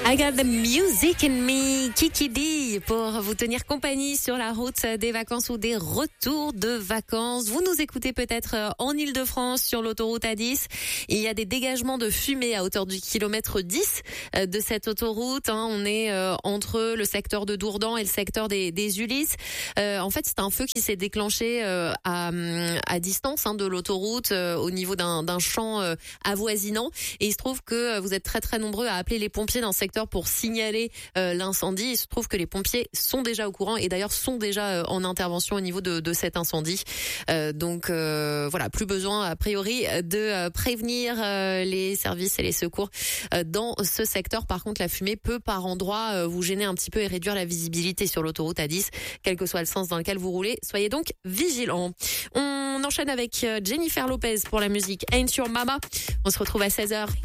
I got the music in me, Kiki D, pour vous tenir compagnie sur la route des vacances ou des retours de vacances. Vous nous écoutez peut-être en Île-de-France sur l'autoroute A10. Il y a des dégagements de fumée à hauteur du kilomètre 10 de cette autoroute. On est entre le secteur de Dourdan et le secteur des Ulysses. En fait, c'est un feu qui s'est déclenché à distance de l'autoroute au niveau d'un champ avoisinant. Et il se trouve que vous êtes très très nombreux à appeler les pompiers dans ce secteur pour signaler l'incendie. Il se trouve que les pompiers sont déjà au courant et d'ailleurs sont déjà en intervention au niveau de cet incendie. Donc voilà, plus besoin a priori de prévenir les services et les secours dans ce secteur. Par contre, la fumée peut par endroits vous gêner un petit peu et réduire la visibilité sur l'autoroute A10, quel que soit le sens dans lequel vous roulez. Soyez donc vigilants. On enchaîne avec Jennifer Lopez pour la musique Ain't Your Mama. On se retrouve à 16h.